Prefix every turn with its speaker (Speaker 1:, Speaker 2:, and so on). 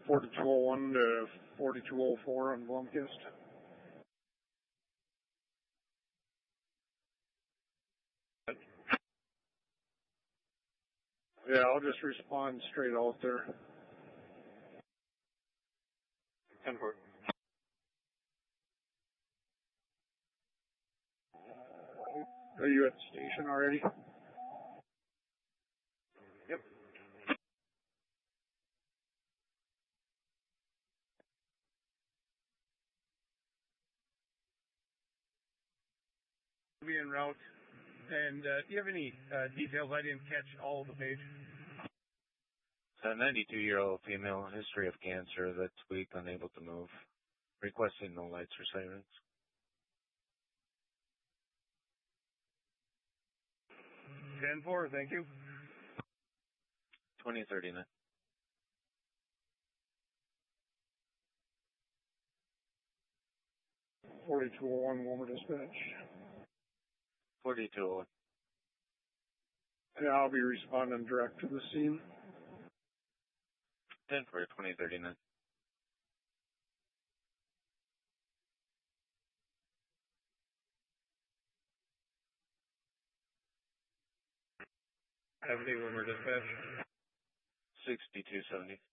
Speaker 1: 4201 to 4204 on Blomkist. Yeah, I'll just respond straight out there.
Speaker 2: 10-4.
Speaker 1: Are you at the station already?
Speaker 2: Yep.
Speaker 3: Be en route. And do you have any details? I didn't catch all of the page.
Speaker 4: A 92-year-old female, history of cancer, that's weak, unable to move. Requesting no lights or sirens.
Speaker 3: 10-4, thank you.
Speaker 4: 2039.
Speaker 1: (4201) Wilmer Dispatch.
Speaker 4: 4201.
Speaker 1: Yeah, I'll be responding direct to the scene.
Speaker 4: 10 for 2039.
Speaker 3: Have Wilmer Dispatch.
Speaker 4: 6270.